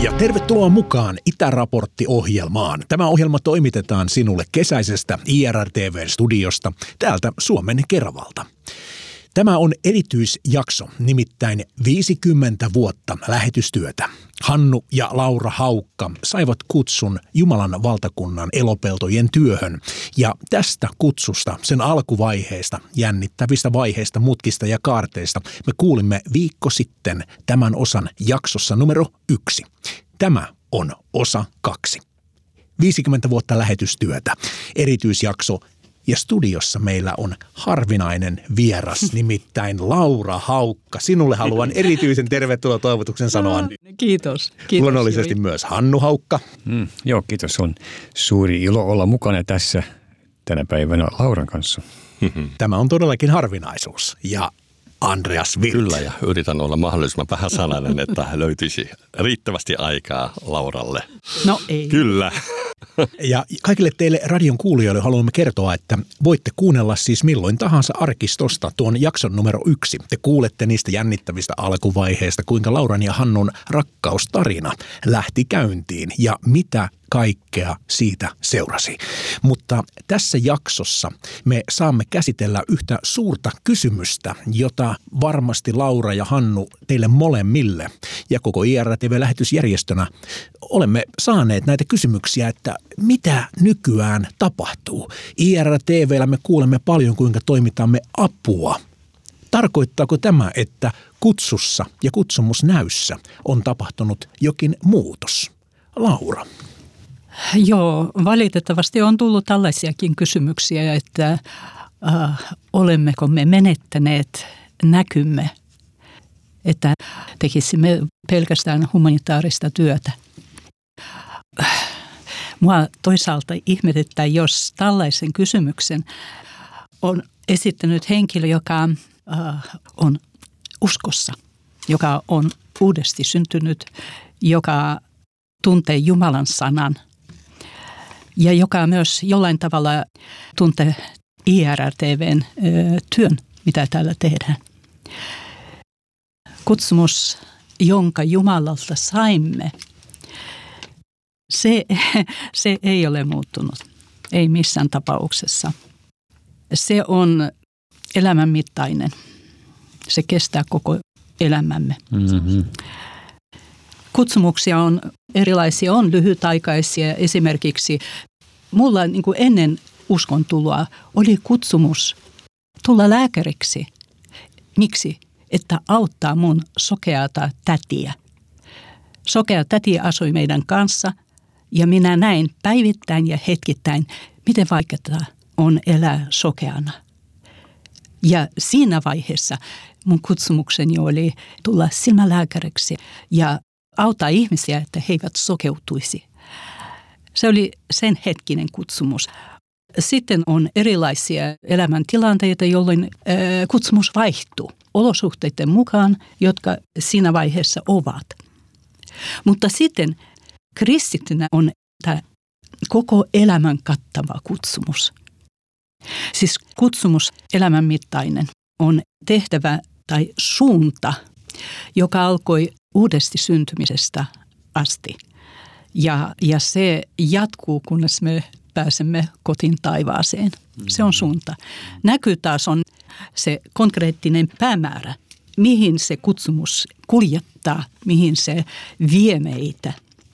Ja tervetuloa mukaan Itäraportti-ohjelmaan. Tämä ohjelma toimitetaan sinulle kesäisestä IRR-TV-studiosta täältä Suomen Keravalta. Tämä on erityisjakso, nimittäin 50 vuotta lähetystyötä. Hannu ja Laura Haukka saivat kutsun Jumalan valtakunnan elopeltojen työhön. Ja tästä kutsusta, sen alkuvaiheesta, jännittävistä vaiheista, mutkista ja kaarteista, me kuulimme viikko sitten tämän osan jaksossa numero 1. Tämä on osa 2. 50 vuotta lähetystyötä, erityisjakso. Ja studiossa meillä on harvinainen vieras, nimittäin Laura Haukka. Sinulle haluan erityisen tervetuloa toivotuksen sanoa. Kiitos. Luonnollisesti myös Hannu Haukka. Joo, kiitos. On suuri ilo olla mukana tässä tänä päivänä Lauran kanssa. Tämä on todellakin harvinaisuus. Ja Andreas Wirt. Kyllä, ja yritän olla mahdollisimman vähän sanainen, että löytyisi riittävästi aikaa Lauralle. No ei. Kyllä. Ja kaikille teille radion kuulijoille haluamme kertoa, että voitte kuunnella siis milloin tahansa arkistosta tuon jakson numero 1. Te kuulette niistä jännittävistä alkuvaiheista, kuinka Lauran ja Hannun rakkaustarina lähti käyntiin ja mitä kaikkea siitä seurasi. Mutta tässä jaksossa me saamme käsitellä yhtä suurta kysymystä, jota varmasti Laura ja Hannu teille molemmille ja koko IRR-TV-lähetysjärjestönä olemme saaneet näitä kysymyksiä, että mitä nykyään tapahtuu. IRR-TV:llä me kuulemme paljon, kuinka toimitamme apua. Tarkoittaako tämä, että kutsussa ja kutsumusnäyssä on tapahtunut jokin muutos? Laura. Joo, valitettavasti on tullut tällaisiakin kysymyksiä, että olemmeko me menettäneet näkymme, että tekisimme pelkästään humanitaarista työtä. Mua toisaalta ihmetyttää, jos tällaisen kysymyksen on esittänyt henkilö, joka on uskossa, joka on uudesti syntynyt, joka tuntee Jumalan sanan ja joka myös jollain tavalla tuntee IRR-TV:n työn, mitä täällä tehdään. Kutsumus, jonka Jumalalta saimme, se ei ole muuttunut, ei missään tapauksessa. Se on elämänmittainen, se kestää koko elämämme. Mm-hmm. Kutsumuksia on erilaisia, on lyhytaikaisia. Esimerkiksi mulla niin kuin ennen uskontuloa oli kutsumus tulla lääkäriksi. Miksi? Että auttaa mun sokeata tätiä. Sokea täti asui meidän kanssa ja minä näin päivittäin ja hetkittäin, miten vaikeaa on elää sokeana. Ja siinä vaiheessa mun kutsumukseni oli tulla silmälääkäriksi ja auttaa ihmisiä, että he eivät sokeutuisi. Se oli sen hetkinen kutsumus. Sitten on erilaisia elämäntilanteita, jolloin kutsumus vaihtuu olosuhteiden mukaan, jotka siinä vaiheessa ovat. Mutta sitten kristittynä on tämä koko elämän kattava kutsumus. Siis kutsumus elämänmittainen on tehtävä tai suunta, joka alkoi uudesti syntymisestä asti. Ja se jatkuu, kunnes me pääsemme kotiin taivaaseen. Se on suunta. Näky taas on se konkreettinen päämäärä, mihin se kutsumus kuljettaa, mihin se vie meitä.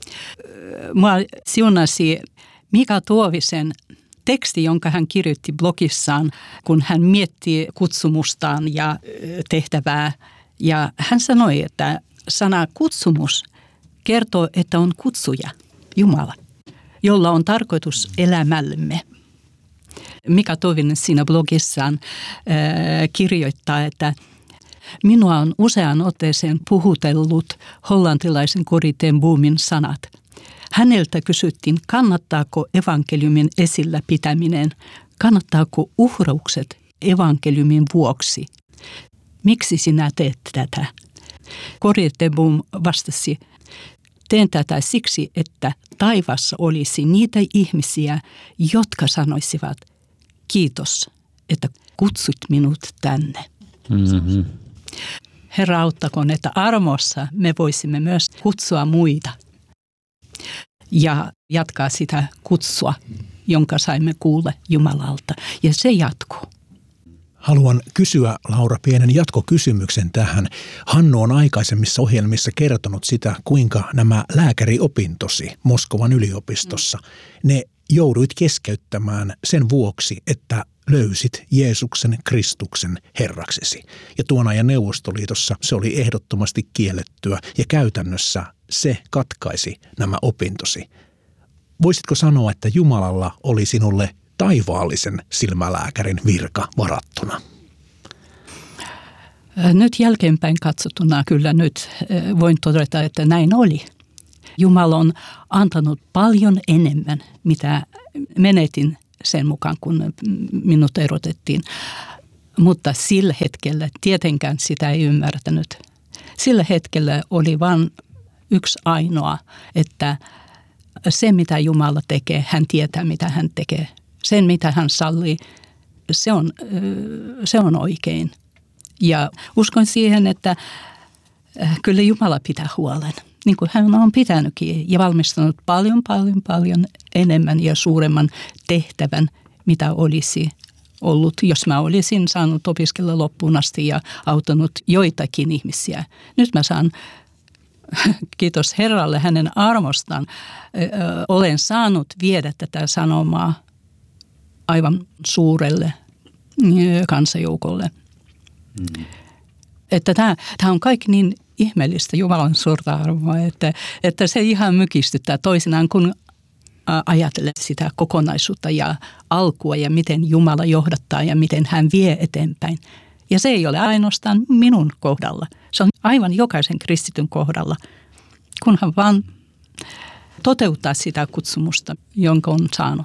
Mua siunasi Mika Tuovisen teksti, jonka hän kirjoitti blogissaan, kun hän miettii kutsumustaan ja tehtävää. Ja hän sanoi, että sana kutsumus kertoo, että on kutsuja, Jumala, jolla on tarkoitus elämällemme. Mika Tuovinen siinä blogissaan kirjoittaa, että minua on useaan otteeseen puhutellut hollantilaisen Corrie ten Boomin sanat. Häneltä kysyttiin, kannattaako evankeliumin esillä pitäminen, kannattaako uhraukset evankeliumin vuoksi. Miksi sinä teet tätä? Corrie ten Boom vastasi, teen tätä siksi, että taivaassa olisi niitä ihmisiä, jotka sanoisivat, kiitos, että kutsut minut tänne. Mm-hmm. Herra auttakoon, että armossa me voisimme myös kutsua muita ja jatkaa sitä kutsua, jonka saimme kuulla Jumalalta. Ja se jatkuu. Haluan kysyä, Laura, pienen jatkokysymyksen tähän. Hannu on aikaisemmissa ohjelmissa kertonut sitä, kuinka nämä lääkäriopintosi Moskovan yliopistossa, ne jouduit keskeyttämään sen vuoksi, että löysit Jeesuksen Kristuksen Herraksesi. Ja tuon ajan Neuvostoliitossa se oli ehdottomasti kiellettyä ja käytännössä se katkaisi nämä opintosi. Voisitko sanoa, että Jumalalla oli sinulle taivaallisen silmälääkärin virka varattuna? Nyt jälkeenpäin katsottuna kyllä nyt voin todeta, että näin oli. Jumala on antanut paljon enemmän, mitä menetin sen mukaan, kun minut erotettiin. Mutta sillä hetkellä tietenkään sitä ei ymmärtänyt. Sillä hetkellä oli vain yksi ainoa, että se mitä Jumala tekee, hän tietää mitä hän tekee. Sen mitä hän sallii, se on oikein. Ja uskon siihen, että kyllä Jumala pitää huolen. Niin kuin hän on pitänytkin ja valmistanut paljon enemmän ja suuremman tehtävän, mitä olisi ollut, jos mä olisin saanut opiskella loppuun asti ja auttanut joitakin ihmisiä. Nyt mä saan, kiitos Herralle hänen armostaan, olen saanut viedä tätä sanomaa aivan suurelle kansajoukolle. Että tämä on kaikki niin ihmeellistä Jumalan suurta arvoa, että se ihan mykistyttää toisinaan, kun ajattelee sitä kokonaisuutta ja alkua ja miten Jumala johdattaa ja miten hän vie eteenpäin. Ja se ei ole ainoastaan minun kohdalla. Se on aivan jokaisen kristityn kohdalla, kunhan vaan toteuttaa sitä kutsumusta, jonka on saanut.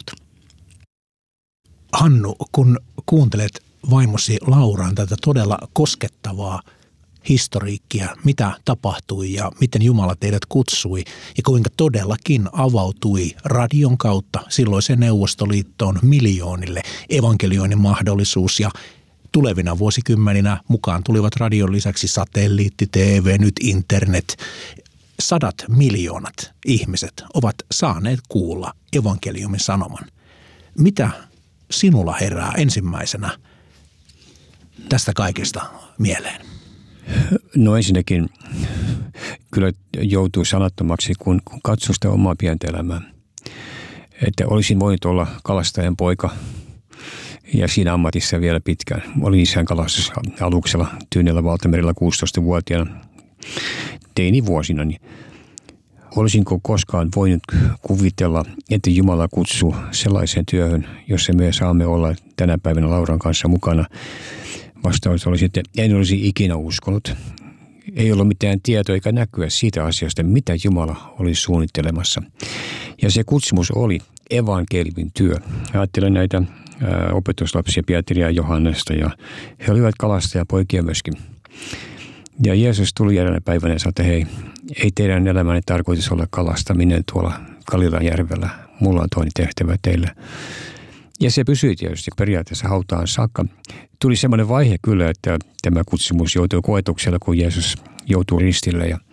Hannu, kun kuuntelet vaimosi Lauran tätä todella koskettavaa historiikkia, mitä tapahtui ja miten Jumala teidät kutsui ja kuinka todellakin avautui radion kautta silloiseen Neuvostoliittoon miljoonille evankelioinnin mahdollisuus ja tulevina vuosikymmeninä mukaan tulivat radion lisäksi satelliitti, TV, nyt internet. 100 miljoonat ihmiset ovat saaneet kuulla evankeliumin sanoman. Mitä sinulla herää ensimmäisenä tästä kaikesta mieleen? No ensinnäkin kyllä joutuu sanattomaksi, kun katsoo sitä omaa pientä elämää. Että olisin voinut olla kalastajan poika ja siinä ammatissa vielä pitkään. Olin isän kalastusaluksella Tyynellä valtamerellä 16-vuotiaana teinivuosina. Niin olisinko koskaan voinut kuvitella, että Jumala kutsuu sellaiseen työhön, jossa me saamme olla tänä päivänä Lauran kanssa mukana? Vastaus oli sitten, en olisi ikinä uskonut. Ei ollut mitään tietoa eikä näkyä siitä asiasta, mitä Jumala oli suunnittelemassa. Ja se kutsumus oli evankeliumin työ. Ajattelen näitä opetuslapsia Pietaria ja Johannesta ja he olivat kalastajapoikia myöskin. Ja Jeesus tuli eräänä päivänä ja sanoi, että hei, ei teidän elämänne tarkoitus olla kalastaminen tuolla Galileanjärvellä. Mulla on toinen tehtävä teille. Ja se pysyi tietysti periaatteessa hautaan saakka. Tuli semmoinen vaihe kyllä, että tämä kutsumus joutui koetuksella, kun Jeesus joutui ristille. Ja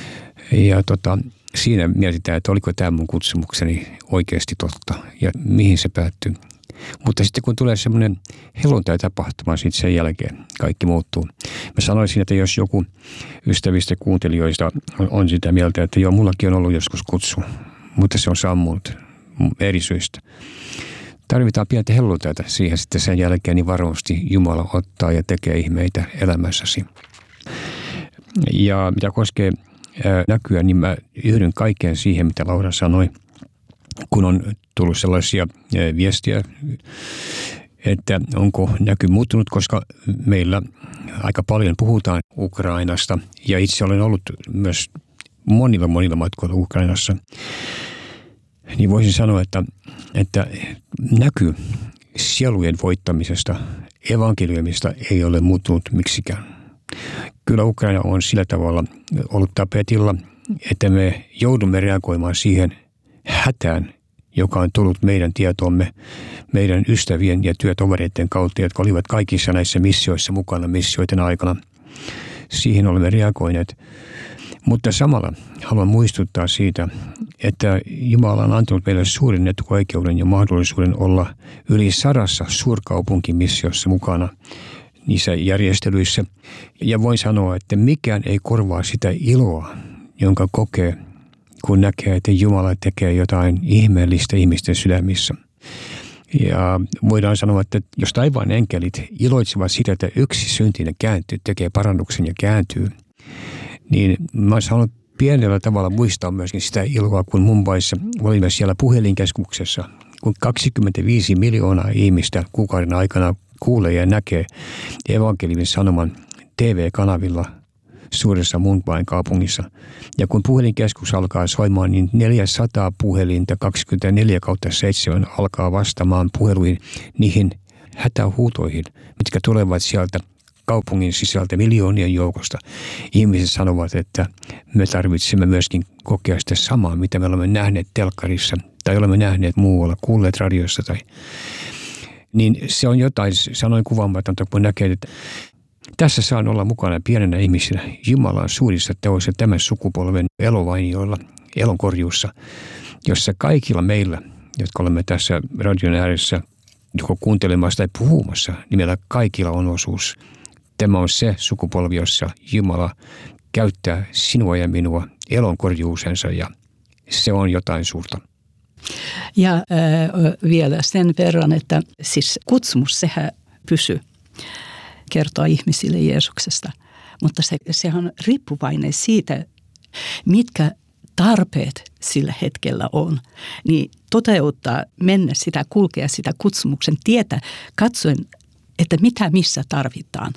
siinä mietitään, että oliko tämä mun kutsumukseni oikeasti totta ja mihin se päättyy. Mutta sitten kun tulee semmoinen helluntai-tapahtuma, sitten sen jälkeen kaikki muuttuu. Mä sanoisin, että jos joku ystävistä kuuntelijoista on sitä mieltä, että joo, mullakin on ollut joskus kutsu, mutta se on sammunut eri syistä. Tarvitaan pientä helluntaita siihen sitten sen jälkeen, niin varmasti Jumala ottaa ja tekee ihmeitä elämässäsi. Ja mitä koskee näkyä, niin mä yhdyn kaikkeen siihen, mitä Laura sanoi, kun on tullut sellaisia viestiä, että onko näky muuttunut, koska meillä aika paljon puhutaan Ukrainasta ja itse olen ollut myös monilla matkoilla Ukrainassa. Niin voisin sanoa, että näky sielujen voittamisesta, evankeliumista ei ole muuttunut miksikään. Kyllä Ukraina on sillä tavalla ollut tapetilla, että me joudumme reagoimaan siihen hätään, joka on tullut meidän tietoomme, meidän ystävien ja työtovereiden kautta, jotka olivat kaikissa näissä missioissa mukana missioiden aikana. Siihen olemme reagoineet. Mutta samalla haluan muistuttaa siitä, että Jumala on antanut meille suuren etuoikeuden ja mahdollisuuden olla yli 100 suurkaupunkimissiossa mukana niissä järjestelyissä. Ja voin sanoa, että mikään ei korvaa sitä iloa, jonka kokee, kun näkee, että Jumala tekee jotain ihmeellistä ihmisten sydämissä. Ja voidaan sanoa, että jos taivaan enkelit iloitsevat sitä, että yksi syntinen kääntyy, tekee parannuksen ja kääntyy, niin mä olen saanut pienellä tavalla muistaa myöskin sitä iloa, kun Mumbaissa olimme siellä puhelinkeskuksessa, kun 25 miljoonaa ihmistä kuukauden aikana kuulee ja näkee evankeliumin sanoman TV-kanavilla suuressa Mumbain kaupungissa. Ja kun puhelinkeskus alkaa soimaan, niin 400 puhelinta 24/7 alkaa vastaamaan puheluihin niihin hätähuutoihin, mitkä tulevat sieltä kaupungin sisältä miljoonien joukosta. Ihmiset sanovat, että me tarvitsemme myöskin kokea sitä samaa, mitä me olemme nähneet telkkarissa tai olemme nähneet muualla, kuulleet radiossa. Niin se on jotain, sanoin kuvaamatonta, kun näkee, että tässä saan olla mukana pienenä ihmisenä Jumalan suurissa teoissa tämän sukupolven elovainioilla, elonkorjuussa, jossa kaikilla meillä, jotka olemme tässä radion ääressä, joko kuuntelemassa tai puhumassa, niin meillä kaikilla on osuus. Tämä on se sukupolvi, jossa Jumala käyttää sinua ja minua elonkorjuusensa ja se on jotain suurta. Ja vielä sen verran, että siis kutsumus, sehän pysyy kertoa ihmisille Jeesuksesta, mutta sehän on riippuvainen siitä, mitkä tarpeet sillä hetkellä on, niin toteuttaa, mennä sitä, kulkea sitä kutsumuksen tietä, katsoen, että mitä missä tarvitaan.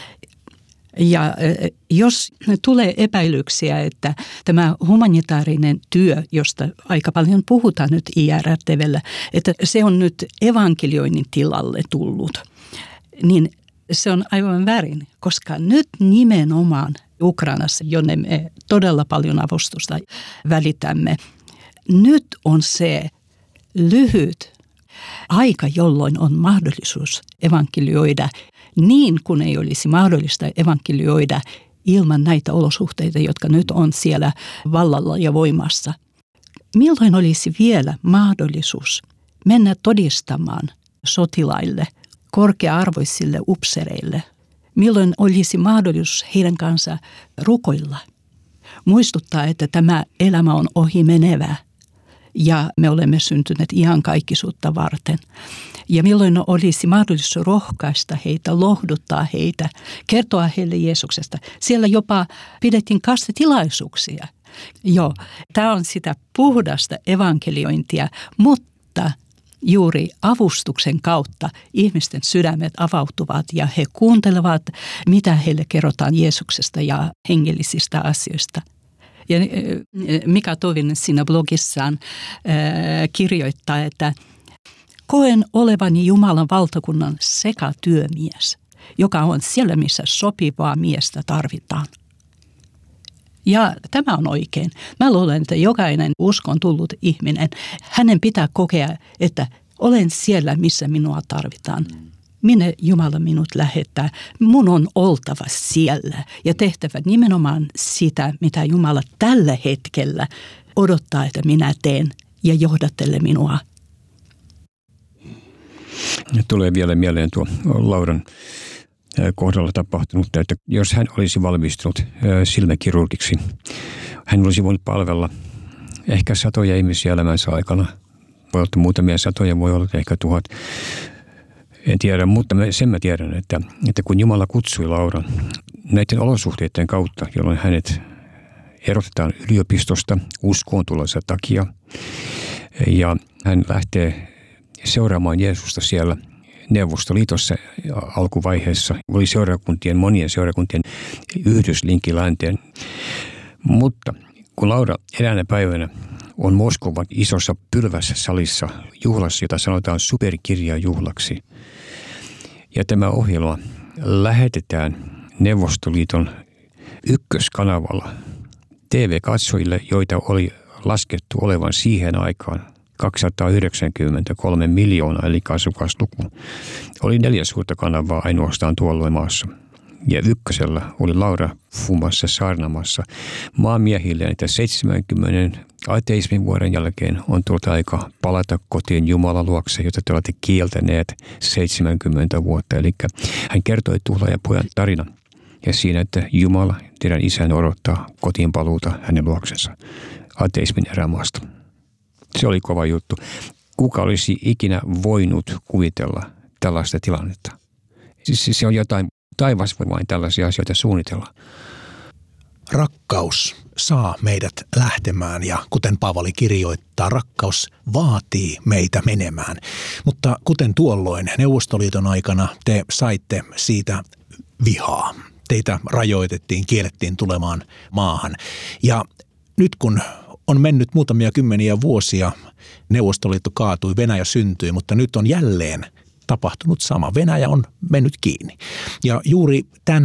Ja jos tulee epäilyksiä, että tämä humanitaarinen työ, josta aika paljon puhutaan nyt IRTV:llä, että se on nyt evankelioinnin tilalle tullut, niin se on aivan väärin, koska nyt nimenomaan Ukrainassa, jonne me todella paljon avustusta välitämme, nyt on se lyhyt aika, jolloin on mahdollisuus evankelioida niin, kun ei olisi mahdollista evankelioida ilman näitä olosuhteita, jotka nyt on siellä vallalla ja voimassa. Milloin olisi vielä mahdollisuus mennä todistamaan sotilaille, korkea-arvoisille upsereille? Milloin olisi mahdollisuus heidän kanssa rukoilla? Muistuttaa, että tämä elämä on ohi menevä ja me olemme syntyneet iankaikkisuutta varten. Ja milloin olisi mahdollisuus rohkaista heitä, lohduttaa heitä, kertoa heille Jeesuksesta. Siellä jopa pidettiin kastetilaisuuksia. Joo, tämä on sitä puhdasta evankeliointia, mutta juuri avustuksen kautta ihmisten sydämet avautuvat ja he kuuntelevat, mitä heille kerrotaan Jeesuksesta ja hengellisistä asioista. Ja Mika Tovinen siinä blogissaan kirjoittaa, että koen olevani Jumalan valtakunnan sekatyömies, joka on siellä, missä sopivaa miestä tarvitaan. Ja tämä on oikein. Mä luulen, että jokainen uskon tullut ihminen, hänen pitää kokea, että olen siellä, missä minua tarvitaan. Minne Jumala minut lähettää. Mun on oltava siellä ja tehtävä nimenomaan sitä, mitä Jumala tällä hetkellä odottaa, että minä teen ja johdattele minua. Tulee vielä mieleen tuo Lauran kohdalla tapahtunut, että jos hän olisi valmistunut silmäkirurgiksi, hän olisi voinut palvella ehkä satoja ihmisiä elämänsä aikana. Voi olla muutamia satoja, voi olla ehkä 1000. En tiedä, mutta sen mä tiedän, että kun Jumala kutsui Lauran näiden olosuhteiden kautta, jolloin hänet erotetaan yliopistosta uskoon tulleensa takia, ja hän lähtee seuraamaan Jeesusta siellä Neuvostoliitossa alkuvaiheessa. Oli monien seurakuntien yhdyslinkki länteen. Mutta kun Laura eräänä päivänä on Moskovan isossa pylvässä salissa juhlassa, jota sanotaan superkirjajuhlaksi, ja tämä ohjelma lähetetään Neuvostoliiton ykköskanavalla TV-katsojille, joita oli laskettu olevan siihen aikaan 293 miljoonaa, eli asukasluku. Oli 4 suurta kanavaa ainoastaan tuolloin maassa. Ja ykkösellä oli Laura puhumassa, saarnamassa maanmiehille, että ateismin vuoden jälkeen on tullut aika palata kotiin Jumalan luokse, jota te olette kieltäneet 70 vuotta. Eli hän kertoi tuhlaajapojan tarinan ja siinä, että Jumala, teidän isän odottaa kotiin paluuta hänen luoksensa ateismin erämaasta. Se oli kova juttu. Kuka olisi ikinä voinut kuvitella tällaista tilannetta? Siis se on jotain, taivas voi vain tällaisia asioita suunnitella. Rakkaus saa meidät lähtemään ja kuten Paavali kirjoittaa, rakkaus vaatii meitä menemään. Mutta kuten tuolloin Neuvostoliiton aikana te saitte siitä vihaa. Teitä rajoitettiin, kiellettiin tulemaan maahan. Ja nyt kun on mennyt muutamia kymmeniä vuosia, Neuvostoliitto kaatui, Venäjä syntyi, mutta nyt on jälleen tapahtunut sama. Venäjä on mennyt kiinni. Ja juuri tämän